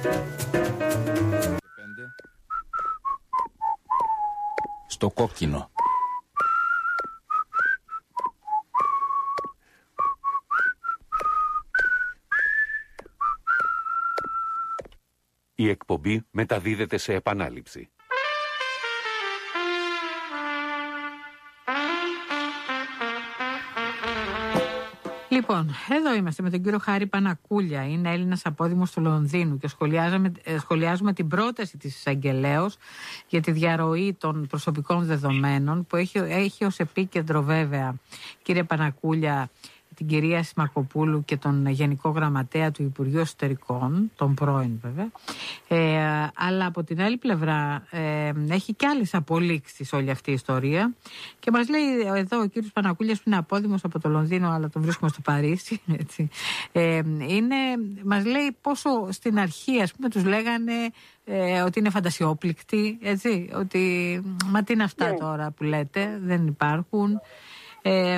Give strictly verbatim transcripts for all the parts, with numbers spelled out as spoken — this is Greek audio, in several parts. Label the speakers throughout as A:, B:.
A: Στο κόκκινο.
B: Η εκπομπή μεταδίδεται σε επανάληψη.
C: Λοιπόν, εδώ είμαστε με τον κύριο Χάρη Πανακούλια. Είναι Έλληνας απόδημος του Λονδίνου και σχολιάζουμε, σχολιάζουμε την πρόταση της εισαγγελέως για τη διαρροή των προσωπικών δεδομένων που έχει, έχει ως επίκεντρο βέβαια, κύριε Πανακούλια, την κυρία Σιμακοπούλου και τον Γενικό Γραμματέα του Υπουργείου Εσωτερικών, τον πρώην βέβαια, ε, αλλά από την άλλη πλευρά ε, έχει και άλλες απολύξεις όλη αυτή η ιστορία και μας λέει εδώ ο κύριος Πανακούλιας, που είναι απόδημος από το Λονδίνο αλλά τον βρίσκουμε στο Παρίσι, έτσι, ε, είναι, μας λέει πόσο στην αρχή ας πούμε τους λέγανε ε, ότι είναι φαντασιόπληκτοι, έτσι, ότι μα τι είναι αυτά yeah. τώρα που λέτε, δεν υπάρχουν, ε,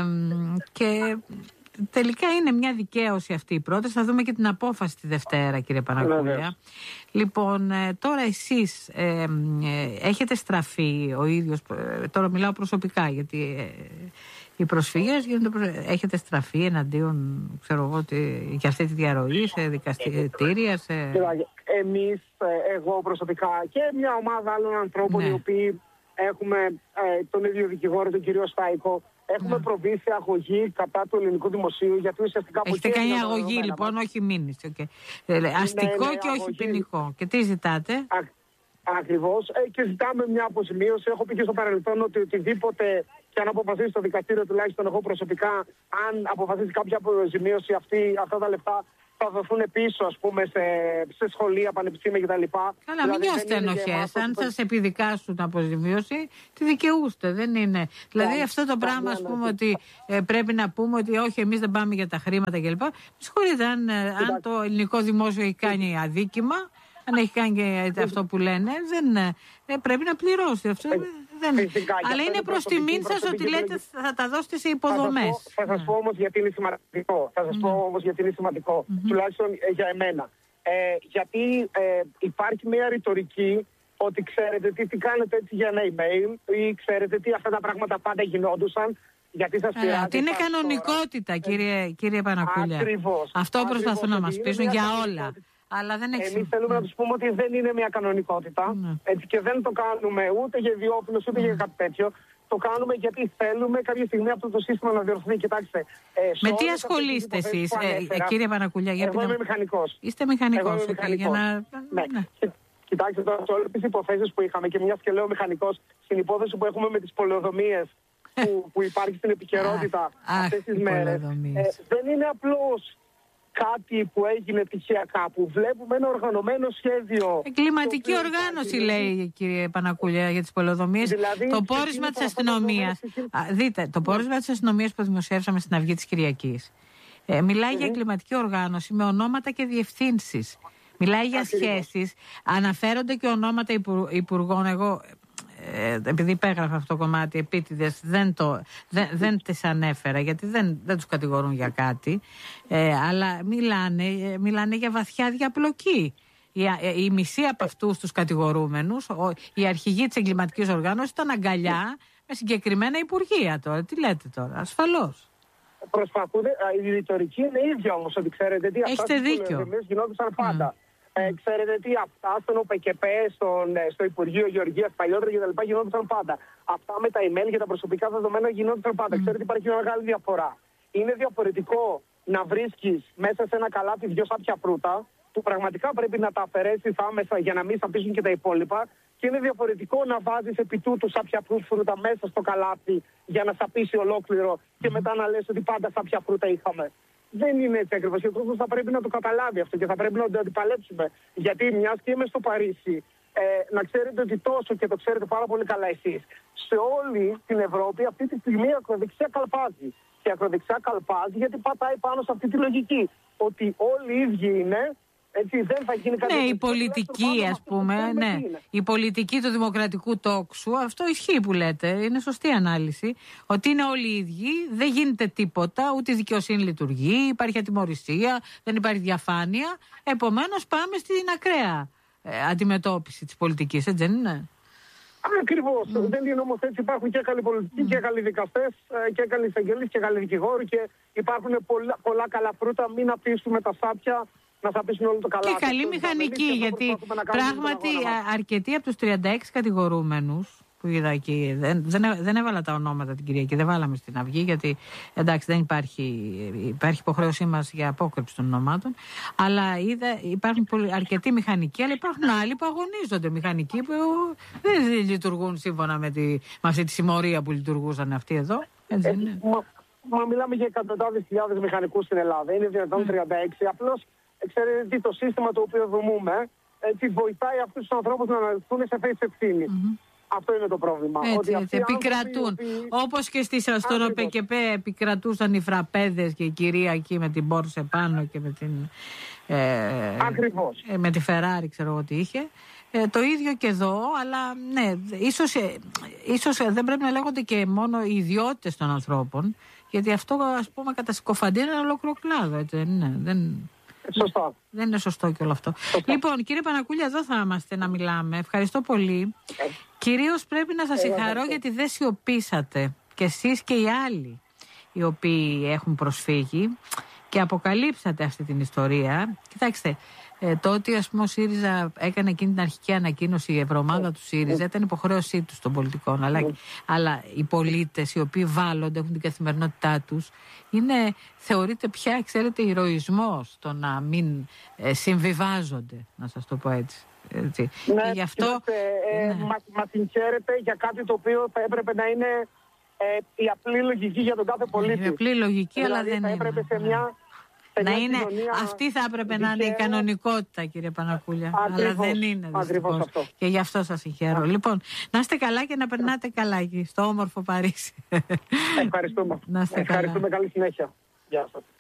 C: και τελικά είναι μια δικαίωση αυτή η πρόταση. Θα δούμε και την απόφαση τη Δευτέρα, κύριε Πανακούλια. Λοιπόν, τώρα εσείς ε, ε, έχετε στραφεί ο ίδιος, ε, τώρα μιλάω προσωπικά, γιατί ε, οι προσφυγές γίνονται, έχετε στραφεί εναντίον, ξέρω εγώ, τη, για αυτή τη διαρροή σε δικαστήρια, σε...
D: Εμείς, εγώ προσωπικά και μια ομάδα άλλων ανθρώπων, ναι. οι οποίοι έχουμε ε, τον ίδιο δικηγόρο, τον κύριο Στάικο, έχουμε ναι. προβεί σε αγωγή κατά του ελληνικού δημοσίου, γιατί ουσιαστικά...
C: Έχετε κάνει αγωγή λοιπόν, μας. όχι μήνυση. Okay. Ε, αστικό ναι, ναι, και αγωγή. Όχι ποινικό. Και τι ζητάτε?
D: Α, ακριβώς. Ε, και ζητάμε μια αποζημίωση. Έχω πει και στο παρελθόν ότι οτιδήποτε και αν αποφασίσει το δικαστήριο, τουλάχιστον εγώ προσωπικά, αν αποφασίσει κάποια αποζημίωση, αυτή, αυτά τα λεφτά θα δοθούν πίσω, ας πούμε, σε, σε σχολεία, πανεπιστήμια κτλ.
C: Καλά, δηλαδή, μην νιώσετε ενοχές. Αν σας το... επιδικάσουν αποζημίωση, τη δικαιούστε. Δεν είναι. Δηλαδή, αυτό το πράγμα, ας πούμε, ότι ε, πρέπει να πούμε ότι όχι, εμείς δεν πάμε για τα χρήματα κλπ. Συγχωρείτε, αν, αν το ελληνικό δημόσιο έχει κάνει αδίκημα, αν έχει κάνει και αυτό που λένε, δεν ε, πρέπει να πληρώσει. Αυτό, δεν... Φυσικά, αλλά είναι προς τιμήν σας ότι λέτε θα τα δώσετε σε υποδομές.
D: Θα σας πω όμως γιατί είναι σημαντικό. Θα σας πω όμως γιατί είναι σημαντικό. Τουλάχιστον για εμένα. Ε, γιατί ε, υπάρχει μια ρητορική ότι ξέρετε τι, τι κάνετε έτσι για ένα email ή ξέρετε τι αυτά τα πράγματα πάντα γινόντουσαν. Γιατί σας πειράζει.
C: Ότι είναι κανονικότητα, κύριε, κύριε Πανακούλια.
D: Ακριβώς.
C: Αυτό προσπαθούν να μας πείσουν για όλα. Αλλά δεν έχει...
D: Εμείς θέλουμε να τους πούμε ότι δεν είναι μια κανονικότητα, ναι. έτσι, και δεν το κάνουμε ούτε για ιδιόφιλους ούτε ναι. για κάτι τέτοιο. Το κάνουμε γιατί θέλουμε κάποια στιγμή αυτό το σύστημα να διορθωθεί. Κοιτάξτε. Ε,
C: με τι ασχολείστε εσείς, ε, κύριε Πανακούλια?
D: Εγώ είμαι να... μηχανικός.
C: Είστε μηχανικός.
D: Εγώ είμαι μηχανικός.
C: Για να...
D: ναι. ναι. Κοιτάξτε τώρα σε όλες τις υποθέσεις που είχαμε και μιας και λέω μηχανικός, στην υπόθεση που έχουμε με τις πολεοδομίες που, που υπάρχει στην επικαιρότητα αυτές τις μέρες. Ε, δεν είναι απλώς κάτι που έγινε τυχαία κάπου. Βλέπουμε ένα οργανωμένο σχέδιο.
C: Εγκληματική οργάνωση λέει, κύριε Πανακούλια, για τις πολεοδομίες. Δηλαδή, το πόρισμα της αστυνομίας. Δείτε, το πόρισμα της αστυνομίας που δημοσιεύσαμε στην Αυγή της Κυριακής ε, μιλάει mm-hmm. για εγκληματική οργάνωση με ονόματα και διευθύνσεις. Μιλάει για σχέσεις. Αναφέρονται και ονόματα υπου, υπουργών. Εγώ... Ε, επειδή υπέγραφα αυτό το κομμάτι επίτηδες δεν, το, δεν, δεν τις ανέφερα γιατί δεν, δεν τους κατηγορούν για κάτι, ε, αλλά μιλάνε, μιλάνε για βαθιά διαπλοκή. Η, η μισή από αυτούς τους κατηγορούμενους, ο, η αρχηγή της εγκληματικής οργάνωσης ήταν αγκαλιά με συγκεκριμένα υπουργεία. Τώρα τι λέτε τώρα? Ασφαλώς
D: προσπαθούν, η ρητορική είναι ίδια όμως, ότι ξέρετε τι, αυτά τις γινόντουσαν πάντα. Mm. Ε, ξέρετε τι, αυτά στον ΟΠΕΚΕΠ, στον, στο Υπουργείο Γεωργίας παλιότερα και τα λοιπά γινόντουσαν πάντα. Αυτά με τα email και τα προσωπικά δεδομένα γινόντουσαν πάντα. Mm. Ξέρετε, υπάρχει μια μεγάλη διαφορά. Είναι διαφορετικό να βρίσκεις μέσα σε ένα καλάθι δυο σάπια φρούτα, που πραγματικά πρέπει να τα αφαιρέσεις άμεσα για να μην σαπίσουν και τα υπόλοιπα. Και είναι διαφορετικό να βάζεις επί τούτου σάπια φρούτα μέσα στο καλάθι για να σαπίσει ολόκληρο και μετά να λες ότι πάντα σάπια φρούτα είχαμε. Δεν είναι έτσι ακριβώς. Και ο κόσμος θα πρέπει να το καταλάβει αυτό και θα πρέπει να το αντιπαλέψουμε. Γιατί μιας και είμαι στο Παρίσι, ε, να ξέρετε ότι τόσο, και το ξέρετε πάρα πολύ καλά εσείς, σε όλη την Ευρώπη αυτή τη στιγμή η ακροδεξιά καλπάζει. Και η ακροδεξιά καλπάζει γιατί πατάει πάνω σε αυτή τη λογική. Ότι όλοι οι ίδιοι είναι, Έτσι, δεν θα γίνει κάτι.
C: Ναι, η πολιτική, ας πούμε, ναι, η πολιτική του δημοκρατικού τόξου, αυτό ισχύει που λέτε, είναι σωστή ανάλυση, ότι είναι όλοι οι ίδιοι, δεν γίνεται τίποτα, ούτε η δικαιοσύνη λειτουργεί, υπάρχει ατιμωρησία, δεν υπάρχει διαφάνεια, επομένως πάμε στην ακραία ε, αντιμετώπιση της πολιτικής, έτσι δεν είναι?
D: Ακριβώς. Mm. Δεν είναι όμως έτσι. Υπάρχουν και καλοί πολιτικοί mm. και καλοί δικαστές και καλοί εισαγγελείς και καλοί δικηγόροι και υπάρχουν πολλά, πολλά καλά φρούτα. Μην αφήσουμε τα σάπια να σαπίσουν όλο το καλά.
C: Και καλή μηχανική, γιατί πράγματι αρκετοί από τους τριάντα έξι κατηγορούμενους που είδα εκεί, δεν, δεν, δεν έβαλα τα ονόματα την Κυριακή, δεν βάλαμε στην Αυγή, γιατί εντάξει δεν υπάρχει, υπάρχει υποχρέωσή μας για απόκρυψη των ονομάτων, αλλά είδα, υπάρχουν πολλοί, αρκετοί μηχανικοί, αλλά υπάρχουν άλλοι που αγωνίζονται, μηχανικοί που δεν λειτουργούν σύμφωνα με, τη, με αυτή τη συμμορία που λειτουργούσαν αυτοί εδώ. Έτσι,
D: ε, μα, μα μιλάμε για εκατοντάδες χιλιάδες μηχανικούς στην Ελλάδα, είναι δυνατόν mm. τριάντα έξι, απλώς ξέρετε το σύστημα το οποίο δομούμε έτσι, βοηθάει αυτούς τους ανθρώπους να αναλυθούν σε θέση ευθύνη. Mm-hmm. Αυτό είναι το πρόβλημα.
C: Έτσι,
D: ότι
C: έτσι, επικρατούν. Οποίοι... Όπως και στη στον ΠΚΠ επικρατούσαν οι φραπέδες και η κυρία εκεί με την Πόρσε πάνω και με την. Ε,
D: Ακριβώς.
C: Ε, με τη Φεράρι, ξέρω εγώ τι είχε. Ε, το ίδιο και εδώ, αλλά ναι, ίσως, ε, ίσως ε, δεν πρέπει να λέγονται και μόνο οι ιδιότητες των ανθρώπων, γιατί αυτό, ας πούμε, κατά συκοφαντή είναι ένα ολόκληρο κλάδο. Έτσι, ναι, δεν.
D: Σωστά.
C: Δεν είναι σωστό και όλο αυτό. Σωστά. Λοιπόν, κύριε Πανακούλια, εδώ θα είμαστε να μιλάμε. Ευχαριστώ πολύ. Ε. Κυρίως πρέπει να σας συγχαρώ ε, γιατί δεν σιωπήσατε. Και εσείς και οι άλλοι οι οποίοι έχουν προσφύγει και αποκαλύψατε αυτή την ιστορία. Κοιτάξτε, ε, το ότι ας πούμε ο ΣΥΡΙΖΑ έκανε εκείνη την αρχική ανακοίνωση, η ευρωομάδα του ΣΥΡΙΖΑ, ήταν υποχρέωσή τους των πολιτικών. Αλλά, αλλά οι πολίτες οι οποίοι βάλλονται, έχουν την καθημερινότητά τους, είναι, θεωρείται πια, ξέρετε, ηρωισμός το να μην ε, συμβιβάζονται, να σας το πω έτσι. έτσι.
D: Ναι,
C: και γι' αυτό.
D: Είμαστε, ε, ναι. Μα, μα συγχαίρετε για κάτι το οποίο θα έπρεπε να είναι ε, η απλή λογική για τον κάθε πολίτη.
C: Η απλή λογική, δηλαδή, αλλά δεν
D: θα έπρεπε
C: είναι.
D: Σε μια,
C: να είναι, αυτή θα έπρεπε δικαίου. Να είναι η κανονικότητα, κύριε Πανακούλια. Ακριβώς, αλλά δεν είναι. Αυτό. Και γι' αυτό σας συγχαίρω. Λοιπόν, να είστε καλά και να περνάτε καλά εκεί, στο όμορφο Παρίσι.
D: Ευχαριστούμε.
C: Να είστε
D: Ευχαριστούμε.
C: Καλά.
D: Καλή συνέχεια. Γεια σας.